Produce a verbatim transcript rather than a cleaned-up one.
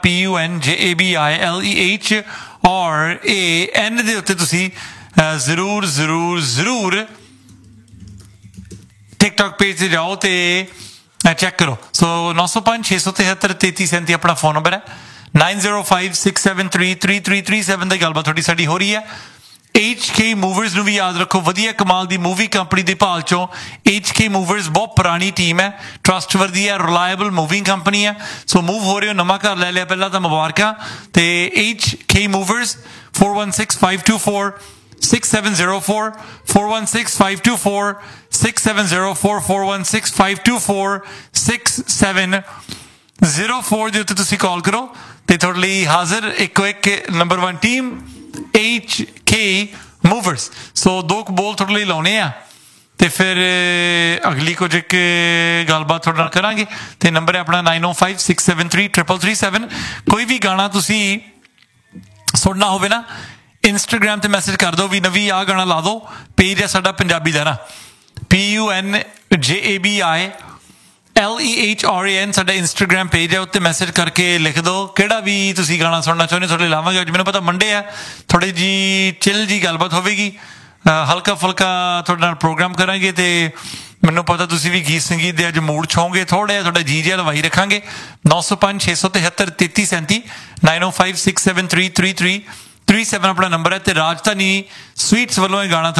P U N J A B I L E H R A N ਦੇ ਉੱਤੇ ਤੁਸੀਂ ਜ਼ਰੂਰ ਜ਼ਰੂਰ ਜ਼ਰੂਰ ਟਿਕਟੋਕ ਪੇਜ 'ਤੇ ਜਾਓ ਅਤੇ ਚੈੱਕ ਕਰੋ। ਸੋ ਨੌ ਸੌ ਪੰਜ ਛੇ ਸੌ ਤਿਹੱਤਰ ਤੇਤੀ ਸੈਂਤੀ ਆਪਣਾ ਫੋਨ ਨੰਬਰ ਹੈ। Nine zero five six seven three three three three seven ਦੀ ਗੱਲਬਾਤ ਤੁਹਾਡੀ ਸਾਡੀ ਹੋ ਰਹੀ ਹੈ। H K Movers ਨੂੰ ਵੀ ਯਾਦ ਰੱਖੋ, ਵਧੀਆ ਕਮਾਲ ਦੀ ਮੂਵੀ ਕੰਪਨੀ ਦੀ ਭਾਲ 'ਚੋਂ H K Movers ਬਹੁਤ ਪੁਰਾਣੀ ਟੀਮ ਹੈ, ਟਰਸਟਵਰਦੀ ਹੈ, ਰਿਲਾਇਬਲ ਮੂਵਿੰਗ ਕੰਪਨੀ ਹੈ। ਸੋ ਮੂਵ ਹੋ ਰਹੇ ਹੋ, ਨਵਾਂ ਘਰ ਲੈ ਲਿਆ ਪਹਿਲਾਂ ਤਾਂ ਮੁਬਾਰਕਾਂ। ਅਤੇ H K Movers four one six five two four six seven zero four four one six five two four six seven zero four four one six five two four six seven zero four ਦੇ ਉੱਤੇ ਤੁਸੀਂ ਕਾਲ ਕਰੋ ਅਤੇ ਤੁਹਾਡੇ ਲਈ ਹਾਜ਼ਰ ਇੱਕੋ ਇੱਕ number one team H K Movers। ਸੋ ਦੋ ਕੁ ਬੋਲ ਤੁਹਾਡੇ ਲਈ ਲਾਉਣੇ ਆ ਅਤੇ ਫਿਰ ਅਗਲੀ ਕੁਝ ਇੱਕ ਗੱਲਬਾਤ ਤੁਹਾਡੇ ਨਾਲ ਕਰਾਂਗੇ। ਅਤੇ ਨੰਬਰ ਹੈ ਆਪਣਾ ਨਾਈਨ ਓ five six seven three triple three seven. ਕੋਈ ਵੀ ਗਾਣਾ ਤੁਸੀਂ ਸੁਣਨਾ ਹੋਵੇ ਨਾ, ਇੰਸਟਾਗ੍ਰਾਮ 'ਤੇ ਮੈਸੇਜ ਕਰ ਦਿਓ ਵੀ ਨਵੀਂ ਆਹ ਗਾਣਾ ਲਾ ਦਿਓ। ਪੇਜ ਹੈ ਸਾਡਾ ਪੰਜਾਬੀ ਦਾ ਨਾ, P U N J A B I L E H R A N ਸਾਡਾ ਇੰਸਟਾਗ੍ਰਾਮ ਪੇਜ ਹੈ। ਉੱਤੇ ਮੈਸੇਜ ਕਰਕੇ ਲਿਖ ਦਿਓ ਕਿਹੜਾ ਵੀ ਤੁਸੀਂ ਗਾਣਾ ਸੁਣਨਾ ਚਾਹੁੰਦੇ, ਤੁਹਾਡੇ ਲਾਵਾਂਗੇ। ਅੱਜ ਮੈਨੂੰ ਪਤਾ ਮੰਡੇ ਆ, ਥੋੜ੍ਹੀ ਜਿਹੀ ਚਿਲ ਜਿਹੀ ਗੱਲਬਾਤ ਹੋਵੇਗੀ, ਹਲਕਾ ਫੁਲਕਾ ਤੁਹਾਡੇ ਨਾਲ ਪ੍ਰੋਗਰਾਮ ਕਰਾਂਗੇ। ਅਤੇ ਮੈਨੂੰ ਪਤਾ ਤੁਸੀਂ ਵੀ ਗੀਤ ਸੰਗੀਤ ਦੇ ਅੱਜ ਮੂਡ 'ਚ ਹੋਵੋਗੇ, ਥੋੜ੍ਹਾ ਜਿਹਾ ਤੁਹਾਡਾ ਜੀ ਜਿਹਾ ਲਵਾਈ ਰੱਖਾਂਗੇ। ਨੌ ਸੌ ਪੰਜ ਛੇ ਸੌ ਤਿਹੱਤਰ ਤੇਤੀ ਸੈਂਤੀ ਨਾਈਨ ਓ five six seven three three three three seven ਆਪਣਾ ਨੰਬਰ ਹੈ। ਅਤੇ ਰਾਜਧਾਨੀ ਸਵੀਟਸ ਵੱਲੋਂ ਇਹ ਗਾਣਾ